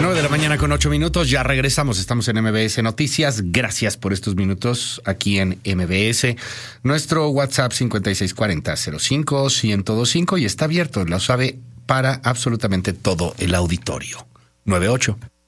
9:08 ya regresamos, estamos en MBS Noticias. Gracias por estos minutos aquí en MBS. Nuestro WhatsApp 5640-05-1025 y está abierto, lo sabe, para absolutamente todo el auditorio. 98.